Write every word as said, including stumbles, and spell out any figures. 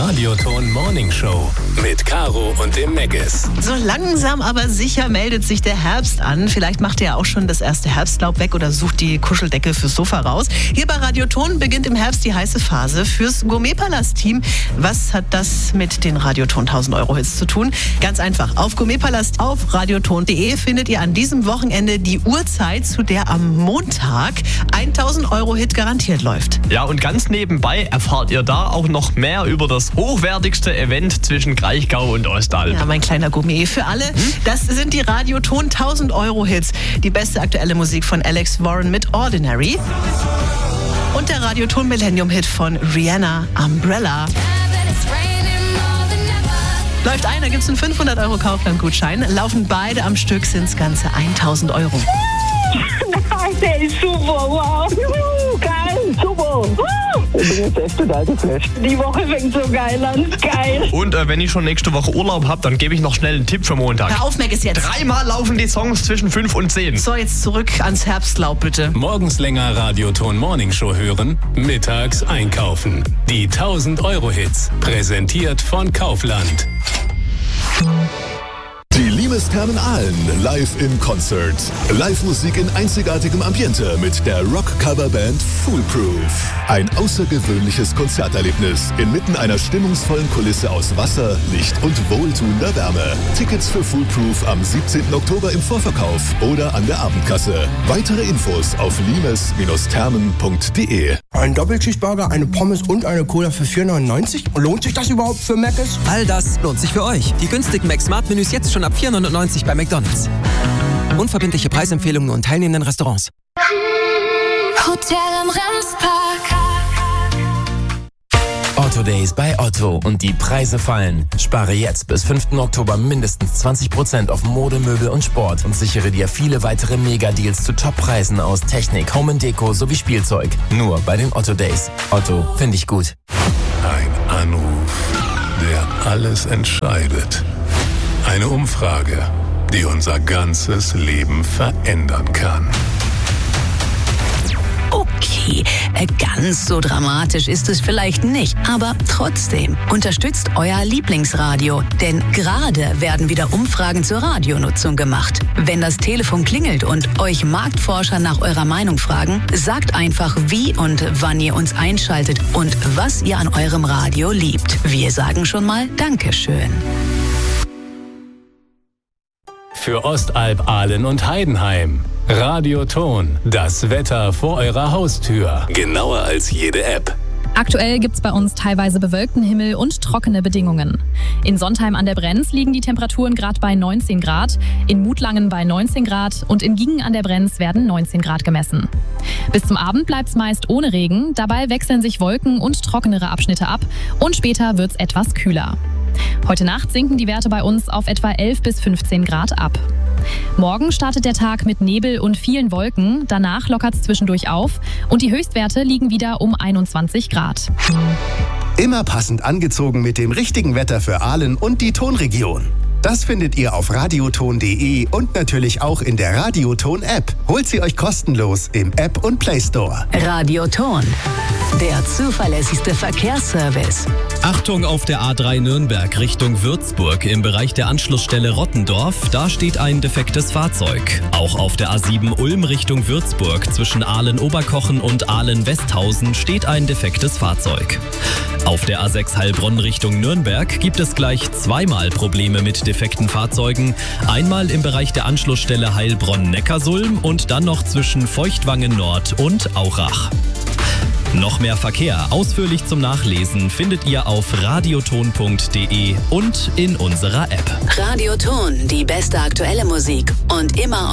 Radioton Morning Show mit Caro und dem Meggis. So langsam aber sicher meldet sich der Herbst an. Vielleicht macht ihr ja auch schon das erste Herbstlaub weg oder sucht die Kuscheldecke fürs Sofa raus. Hier bei Radioton beginnt im Herbst die heiße Phase fürs Gourmetpalast-Team. Was hat das mit den Radioton tausend Euro Hits zu tun? Ganz einfach. Auf Gourmetpalast auf radioton punkt de findet ihr an diesem Wochenende die Uhrzeit, zu der am Montag ein tausend Euro Hit garantiert läuft. Ja, und ganz nebenbei erfahrt ihr da auch noch mehr über das hochwertigste Event zwischen Kraichgau und Ostalb. Ja, mein kleiner Gourmet für alle. Hm? Das sind die Radioton tausend Euro Hits. Die beste aktuelle Musik von Alex Warren mit Ordinary. Und der Radioton Millennium Hit von Rihanna, Umbrella. Läuft ein, da gibt es einen fünfhundert Euro Kaufland-Gutschein. Laufen beide am Stück, sind es ganze tausend Euro. Nein, der ist super, wow. Juhu, geil, super. Ich bin jetzt echt total geflasht. Die Woche fängt so geil an, geil. Und äh, wenn ich schon nächste Woche Urlaub habe, dann gebe ich noch schnell einen Tipp für Montag. Hör auf, Meggis, jetzt. Dreimal laufen die Songs zwischen fünf und zehn. So, jetzt zurück ans Herbstlaub, bitte. Morgens länger Radioton Morning Show hören, mittags einkaufen. Die tausend Euro Hits, präsentiert von Kaufland. Die Limesthermen Aalen live in Concert. Live-Musik in einzigartigem Ambiente mit der Rock-Cover-Band Foolproof. Ein außergewöhnliches Konzerterlebnis inmitten einer stimmungsvollen Kulisse aus Wasser, Licht und wohltuender Wärme. Tickets für Foolproof am siebzehnten Oktober im Vorverkauf oder an der Abendkasse. Weitere Infos auf limes Thermen punkt de. Ein Doppelcheeseburger, eine Pommes und eine Cola für vier neunundneunzig? Lohnt sich das überhaupt für Meggis? All das lohnt sich für euch. Die günstigen Mac-Smart-Menüs jetzt schon ab vier neunundneunzig bei McDonald's. Unverbindliche Preisempfehlungen nur in teilnehmenden Restaurants. Hotel am Remspark. Otto Days bei Otto und die Preise fallen. Spare jetzt bis fünften Oktober mindestens zwanzig Prozent auf Mode, Möbel und Sport und sichere dir viele weitere Mega-Deals zu Top-Preisen aus Technik, Home and Deko sowie Spielzeug. Nur bei den Otto Days. Otto, finde ich gut. Ein Anruf, der alles entscheidet. Eine Umfrage, die unser ganzes Leben verändern kann. Okay, ganz so dramatisch ist es vielleicht nicht, aber trotzdem unterstützt euer Lieblingsradio, denn gerade werden wieder Umfragen zur Radionutzung gemacht. Wenn das Telefon klingelt und euch Marktforscher nach eurer Meinung fragen, sagt einfach, wie und wann ihr uns einschaltet und was ihr an eurem Radio liebt. Wir sagen schon mal Dankeschön. Für Ostalb, Aalen und Heidenheim. Radioton, das Wetter vor eurer Haustür. Genauer als jede App. Aktuell gibt's bei uns teilweise bewölkten Himmel und trockene Bedingungen. In Sontheim an der Brenz liegen die Temperaturen gerade bei neunzehn Grad, in Mutlangen bei neunzehn Grad und in Giengen an der Brenz werden neunzehn Grad gemessen. Bis zum Abend bleibt's meist ohne Regen, dabei wechseln sich Wolken und trockenere Abschnitte ab und später wird's etwas kühler. Heute Nacht sinken die Werte bei uns auf etwa elf bis fünfzehn Grad ab. Morgen startet der Tag mit Nebel und vielen Wolken, danach lockert es zwischendurch auf und die Höchstwerte liegen wieder um einundzwanzig Grad. Immer passend angezogen mit dem richtigen Wetter für Aalen und die Tonregion. Das findet ihr auf radioton punkt de und natürlich auch in der Radioton-App. Holt sie euch kostenlos im App- und Play-Store. Radioton, der zuverlässigste Verkehrsservice. Achtung auf der A drei Nürnberg Richtung Würzburg im Bereich der Anschlussstelle Rottendorf. Da steht ein defektes Fahrzeug. Auch auf der A sieben Ulm Richtung Würzburg zwischen Aalen-Oberkochen und Aalen-Westhausen steht ein defektes Fahrzeug. Auf der A sechs Heilbronn Richtung Nürnberg gibt es gleich zweimal Probleme mit defekten Fahrzeugen. Einmal im Bereich der Anschlussstelle Heilbronn-Neckarsulm und dann noch zwischen Feuchtwangen Nord und Aurach. Noch mehr Verkehr ausführlich zum Nachlesen findet ihr auf radioton punkt de und in unserer App. Radioton, die beste aktuelle Musik und immer